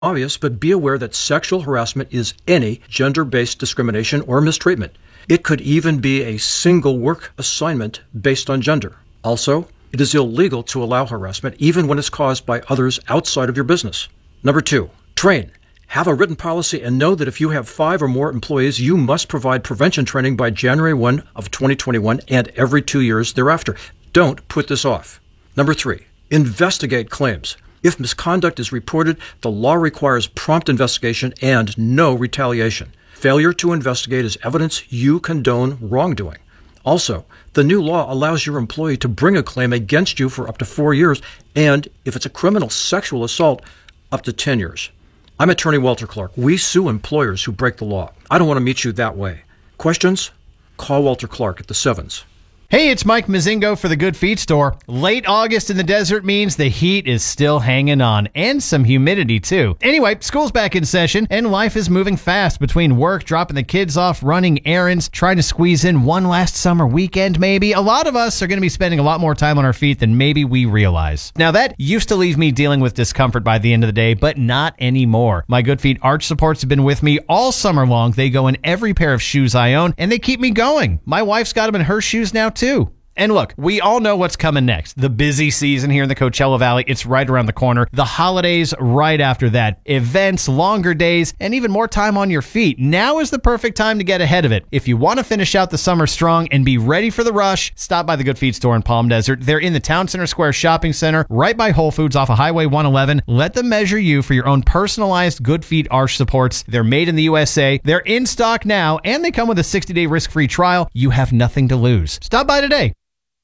obvious, but be aware that sexual harassment is any gender-based discrimination or mistreatment. It could even be a single work assignment based on gender. Also, it is illegal to allow harassment even when it's caused by others outside of your business. Number 2, train. Have a written policy and know that if you have 5 or more employees, you must provide prevention training by January 1 of 2021 and every 2 years thereafter. Don't put this off. Number 3, investigate claims. If misconduct is reported, the law requires prompt investigation and no retaliation. Failure to investigate is evidence you condone wrongdoing. Also, the new law allows your employee to bring a claim against you for up to 4 years, and if it's a criminal sexual assault, up to 10 years. I'm attorney Walter Clark. We sue employers who break the law. I don't want to meet you that way. Questions? Call Walter Clark at the 7s. Hey, it's Mike Mazingo for the Good Feet Store. Late August in the desert means the heat is still hanging on, and some humidity too. Anyway, school's back in session, and life is moving fast between work, dropping the kids off, running errands, trying to squeeze in one last summer weekend maybe. A lot of us are going to be spending a lot more time on our feet than maybe we realize. Now that used to leave me dealing with discomfort by the end of the day, but not anymore. My Good Feet arch supports have been with me all summer long. They go in every pair of shoes I own, and they keep me going. My wife's got them in her shoes now too. And look, we all know what's coming next. The busy season here in the Coachella Valley, it's right around the corner. The holidays right after that. Events, longer days, and even more time on your feet. Now is the perfect time to get ahead of it. If you want to finish out the summer strong and be ready for the rush, stop by the Good Feet store in Palm Desert. They're in the Town Center Square Shopping Center, right by Whole Foods off of Highway 111. Let them measure you for your own personalized Good Feet arch supports. They're made in the USA. They're in stock now, and they come with a 60-day risk-free trial. You have nothing to lose. Stop by today.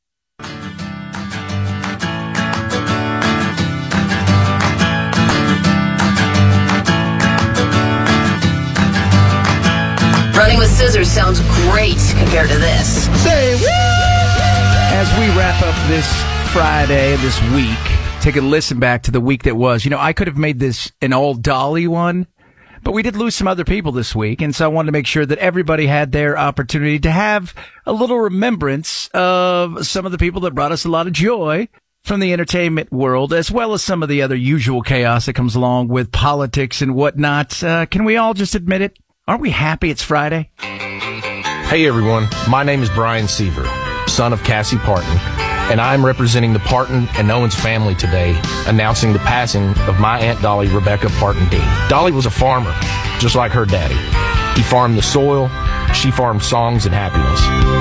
Running with scissors sounds great compared to this. Say woo! As we wrap up this Friday, this week, take a listen back to the week that was. You know, I could have made this an all Dolly one, but we did lose some other people this week, and so I wanted to make sure that everybody had their opportunity to have a little remembrance of some of the people that brought us a lot of joy from the entertainment world, as well as some of the other usual chaos that comes along with politics and whatnot. Can we all just admit it? Aren't we happy it's Friday? Hey everyone, my name is Brian Seaver, son of Cassie Parton, and I'm representing the Parton and Owens family today, announcing the passing of my Aunt Dolly, Rebecca Parton Dean. Dolly was a farmer, just like her daddy. He farmed the soil, she farmed songs and happiness.